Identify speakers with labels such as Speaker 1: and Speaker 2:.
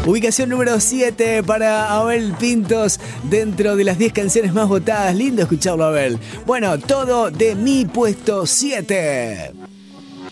Speaker 1: Ubicación número 7 para Abel Pintos dentro de las 10 canciones más votadas. Lindo escucharlo, Abel. Bueno, todo de mi puesto 7.